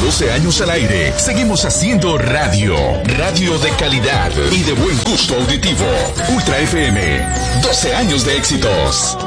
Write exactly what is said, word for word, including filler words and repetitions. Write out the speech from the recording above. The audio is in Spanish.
doce años al aire, seguimos haciendo radio. Radio de calidad y de buen gusto auditivo. Ultra F M, doce años de éxitos.